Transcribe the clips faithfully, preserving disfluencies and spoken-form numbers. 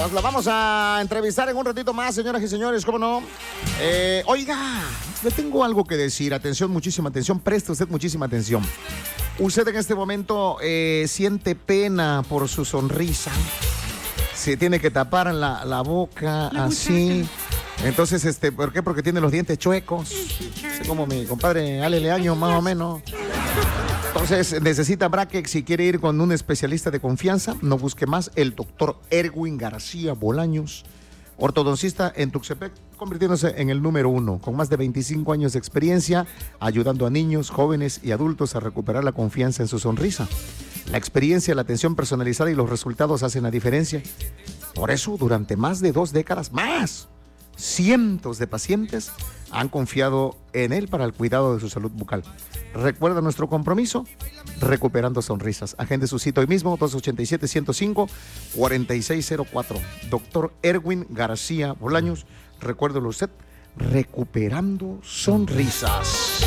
Nos la vamos a entrevistar en un ratito más, señoras y señores, ¿cómo no? Eh, oiga, le tengo algo que decir. Atención, muchísima atención. Preste usted muchísima atención. Usted en este momento eh, siente pena por su sonrisa. Se tiene que tapar la, la boca la así. Muchacha. Entonces, este, ¿por qué? Porque tiene los dientes chuecos. Así como mi compadre Ale Leaño, más o menos. Entonces, necesita Braquex. Si quiere ir con un especialista de confianza, no busque más. El doctor Erwin García Bolaños, ortodoncista en Tuxtepec, convirtiéndose en el número uno, con más de veinticinco años de experiencia, ayudando a niños, jóvenes y adultos a recuperar la confianza en su sonrisa. La experiencia, la atención personalizada y los resultados hacen la diferencia. Por eso, durante más de dos décadas más, cientos de pacientes han confiado en él para el cuidado de su salud bucal. Recuerda nuestro compromiso, recuperando sonrisas. Agende su cita hoy mismo, dos ochenta y siete, ciento cinco, cuarenta y seis cero cuatro. Doctor Erwin García Bolaños, recuérdelo usted, recuperando sonrisas.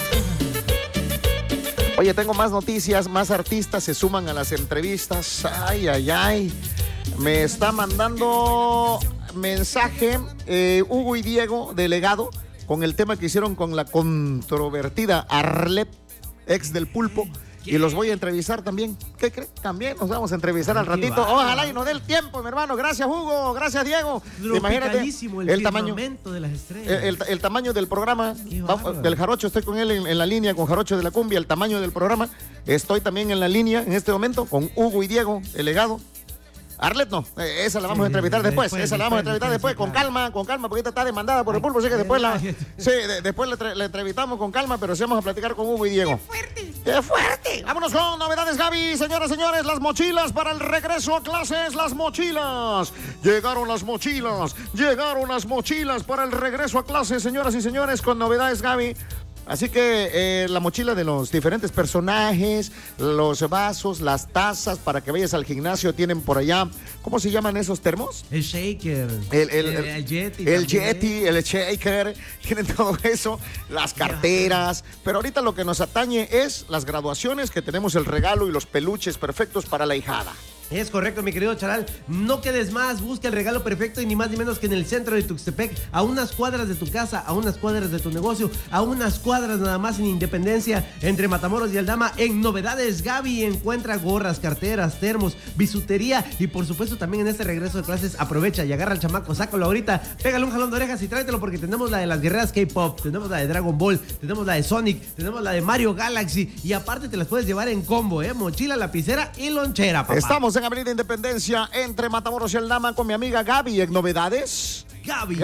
Oye, tengo más noticias, más artistas se suman a las entrevistas. Ay, ay, ay. Me está mandando mensaje eh, Hugo y Diego, delegado, con el tema que hicieron con la controvertida Arlet, ex del Pulpo, y los voy a entrevistar también. ¿Qué cree? También nos vamos a entrevistar al ratito. Ojalá y nos dé el tiempo, mi hermano. Gracias, Hugo. Gracias, Diego. Imagínate el, el tamaño de las estrellas. El, el, el tamaño del programa. Va, del Jarocho, estoy con él en, en la línea, con Jarocho de la Cumbia, el tamaño del programa. Estoy también en la línea en este momento con Hugo y Diego, delegado. Arlet no, eh, esa la vamos sí, a entrevistar después, después esa la vamos a entrevistar después, después, con calma, con calma, porque esta está demandada por el Pulpo, así que después la, sí, de, después la, la entrevistamos con calma, pero sí vamos a platicar con Hugo y Diego. ¡Qué fuerte! ¡Qué fuerte! Vámonos con novedades, Gaby, señoras y señores, las mochilas para el regreso a clases, las mochilas, llegaron las mochilas, llegaron las mochilas para el regreso a clases, señoras y señores, con novedades, Gaby. Así que eh, la mochila de los diferentes personajes, los vasos, las tazas, para que vayas al gimnasio, tienen por allá, ¿cómo se llaman esos termos? El shaker. El, el, el, el, el Yeti. El Yeti, el shaker, tienen todo eso, las carteras. Pero ahorita lo que nos atañe es las graduaciones, que tenemos el regalo y los peluches perfectos para la hijada. Es correcto, mi querido Charal. No quedes más, busca el regalo perfecto y ni más ni menos que en el centro de Tuxtepec, a unas cuadras de tu casa, a unas cuadras de tu negocio, a unas cuadras nada más en Independencia, entre Matamoros y Aldama. En Novedades Gaby encuentra gorras, carteras, termos, bisutería y por supuesto también en este regreso de clases aprovecha y agarra al chamaco, sácalo ahorita, pégale un jalón de orejas y tráetelo porque tenemos la de las guerreras K-pop, tenemos la de Dragon Ball, tenemos la de Sonic, tenemos la de Mario Galaxy y aparte te las puedes llevar en combo, ¿eh? Mochila, lapicera y lonchera, papá. Estamos en Avenida Independencia, entre Matamoros y Aldama, con mi amiga Gaby en Novedades. Gaby.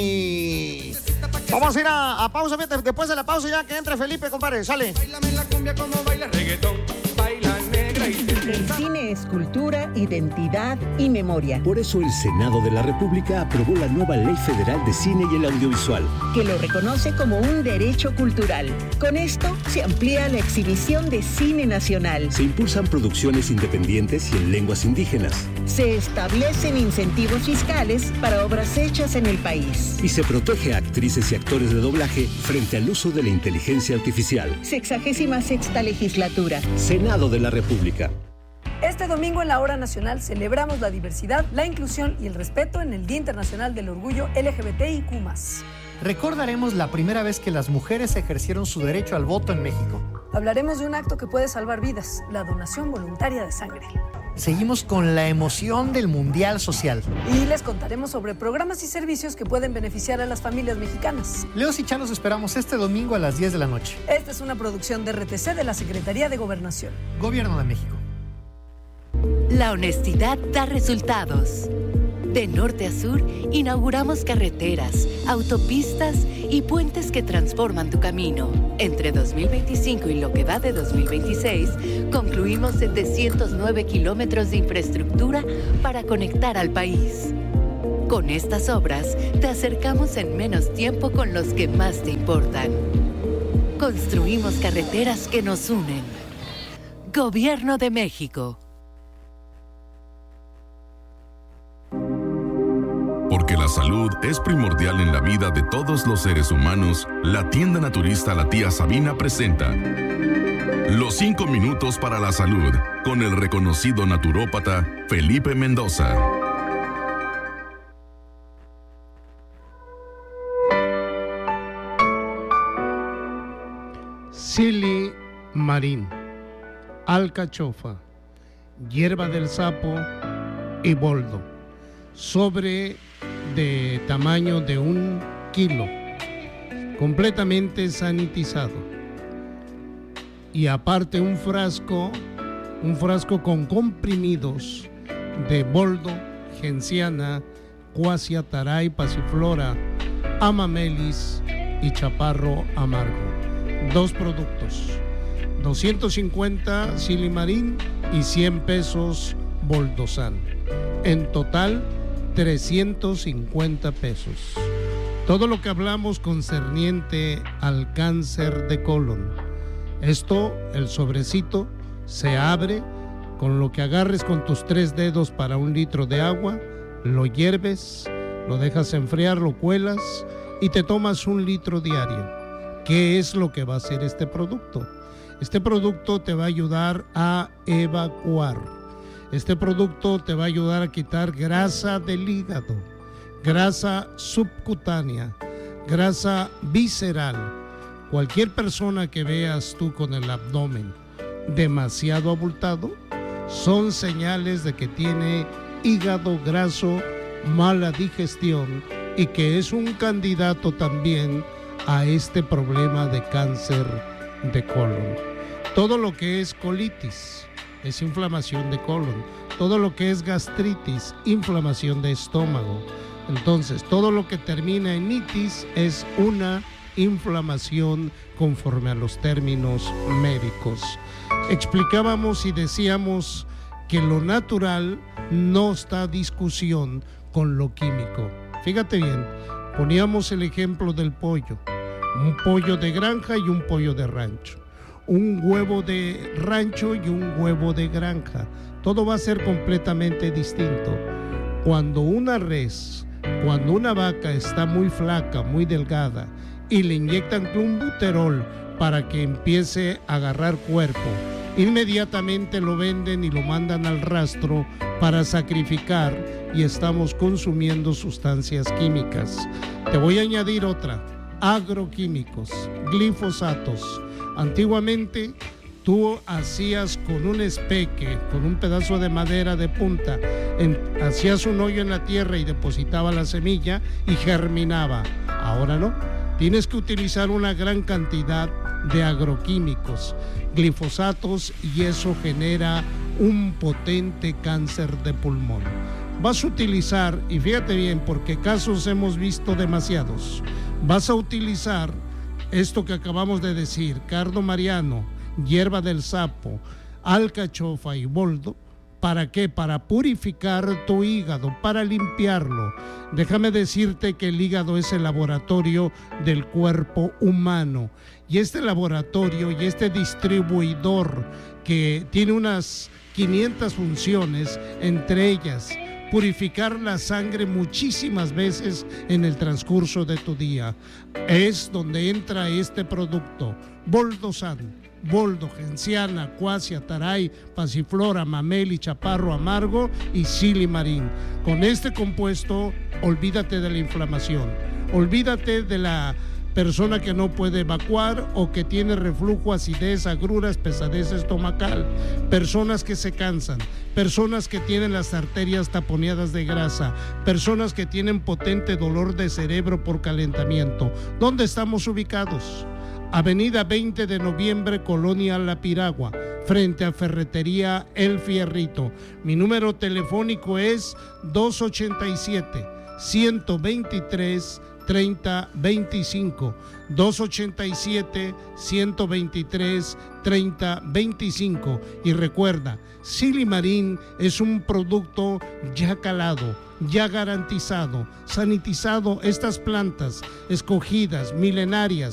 Gaby. Vamos a ir a, a pausa, fíjate, después de la pausa ya que entre Felipe, compadre, sale. Báilame la cumbia como baila reggaetón, baila negra y El cine es cultura, identidad y memoria. Por eso el Senado de la República aprobó la nueva Ley Federal de Cine y el Audiovisual, que lo reconoce como un derecho cultural. Con esto se amplía la exhibición de cine nacional. Se impulsan producciones independientes y en lenguas indígenas. Se establecen incentivos fiscales para obras hechas en el país. Y se protege a actrices y actores de doblaje frente al uso de la inteligencia artificial. Sexagésima sexta legislatura. Senado de la República. Este domingo en la Hora Nacional celebramos la diversidad, la inclusión y el respeto en el Día Internacional del Orgullo L G B T I Q más. Recordaremos la primera vez que las mujeres ejercieron su derecho al voto en México. Hablaremos de un acto que puede salvar vidas, la donación voluntaria de sangre. Seguimos con la emoción del Mundial Social. Y les contaremos sobre programas y servicios que pueden beneficiar a las familias mexicanas. Leos y Chan los esperamos este domingo a las diez de la noche. Esta es una producción de R T C de la Secretaría de Gobernación. Gobierno de México. La honestidad da resultados. De norte a sur, inauguramos carreteras, autopistas y puentes que transforman tu camino. Entre dos mil veinticinco y lo que va de dos mil veintiséis, concluimos setecientos nueve kilómetros de infraestructura para conectar al país. Con estas obras, te acercamos en menos tiempo con los que más te importan. Construimos carreteras que nos unen. Gobierno de México. Porque la salud es primordial en la vida de todos los seres humanos, la tienda naturista La Tía Sabina presenta Los cinco minutos para la salud con el reconocido naturópata Felipe Mendoza. Silimarín, alcachofa, hierba del sapo y boldo. Sobre de tamaño de un kilo, completamente sanitizado. Y aparte un frasco, un frasco con comprimidos de boldo, genciana, cuasia, taray, pasiflora, amamelis y chaparro amargo. Dos productos, doscientos cincuenta Silimarín y cien pesos Boldosan. En total, trescientos cincuenta pesos. Todo lo que hablamos concerniente al cáncer de colon. Esto, el sobrecito, se abre con lo que agarres con tus tres dedos para un litro de agua, lo hierves, lo dejas enfriar, lo cuelas y te tomas un litro diario. ¿Qué es lo que va a hacer este producto? Este producto te va a ayudar a evacuar. Este producto te va a ayudar a quitar grasa del hígado, grasa subcutánea, grasa visceral. Cualquier persona que veas tú con el abdomen demasiado abultado, son señales de que tiene hígado graso, mala digestión y que es un candidato también a este problema de cáncer de colon. Todo lo que es colitis es inflamación de colon, todo lo que es gastritis, inflamación de estómago. Entonces, todo lo que termina en itis es una inflamación conforme a los términos médicos. Explicábamos y decíamos que lo natural no está a discusión con lo químico. Fíjate bien, poníamos el ejemplo del pollo, un pollo de granja y un pollo de rancho, un huevo de rancho y un huevo de granja. Todo va a ser completamente distinto. Cuando una res, cuando una vaca está muy flaca, muy delgada, y le inyectan clenbuterol para que empiece a agarrar cuerpo, inmediatamente lo venden y lo mandan al rastro para sacrificar y estamos consumiendo sustancias químicas. Te voy a añadir otra, agroquímicos, glifosatos. Antiguamente tú hacías con un espeque, con un pedazo de madera de punta, en, hacías un hoyo en la tierra y depositaba la semilla y germinaba. Ahora no, tienes que utilizar una gran cantidad de agroquímicos, glifosatos, y eso genera un potente cáncer de pulmón. Vas a utilizar, y fíjate bien, porque casos hemos visto demasiados, vas a utilizar esto que acabamos de decir, cardo mariano, hierba del sapo, alcachofa y boldo. ¿Para qué? Para purificar tu hígado, para limpiarlo. Déjame decirte que el hígado es el laboratorio del cuerpo humano. Y este laboratorio y este distribuidor que tiene unas quinientas funciones, entre ellas purificar la sangre muchísimas veces en el transcurso de tu día, es donde entra este producto, Boldosan. Boldo, genciana, cuasia, taray, pasiflora, mameli, chaparro amargo y Silimarín. Con este compuesto, olvídate de la inflamación, olvídate de la persona que no puede evacuar o que tiene reflujo, acidez, agruras, pesadez estomacal, personas que se cansan, personas que tienen las arterias taponeadas de grasa, personas que tienen potente dolor de cerebro por calentamiento. ¿Dónde estamos ubicados? Avenida veinte de noviembre, Colonia La Piragua, frente a Ferretería El Fierrito. Mi número telefónico es dos ochenta y siete, ciento veintitrés, treinta veinticinco, dos ochenta y siete, ciento veintitrés, treinta veinticinco. Y recuerda, Silimarín es un producto ya calado, ya garantizado, sanitizado. Estas plantas escogidas, milenarias,